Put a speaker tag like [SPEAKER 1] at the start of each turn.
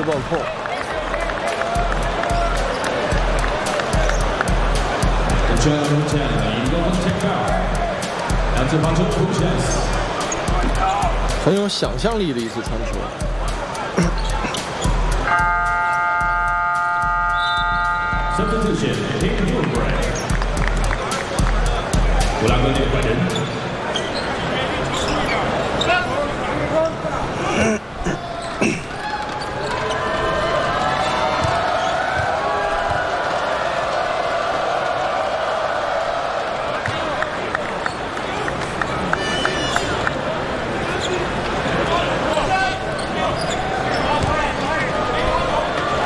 [SPEAKER 1] 暴扣。很有想象力的一次传球。
[SPEAKER 2] Substitution, King Gilbreth. 布拉格内换人。